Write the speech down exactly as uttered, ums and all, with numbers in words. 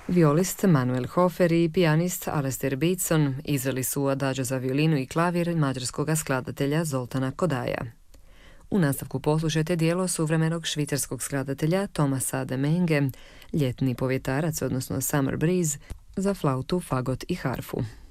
Violist Manuel Hofer i pijanist Alastair Beatson izveli su adagio za violinu i klavir mađarskog skladatelja Zoltana Kodaja. U nastavku poslušajte dijelo suvremenog švicarskog skladatelja Thomasa de Menge, Ljetni povjetarac, odnosno Summer Breeze, za flautu, fagot i harfu.